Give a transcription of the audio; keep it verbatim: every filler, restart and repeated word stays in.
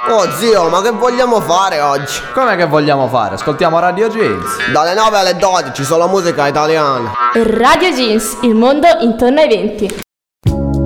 Oh zio, ma che vogliamo fare oggi? Com'è che vogliamo fare? Ascoltiamo Radio Jeans. Dalle nove alle dodici solo musica italiana. Radio Jeans, il mondo intorno ai venti.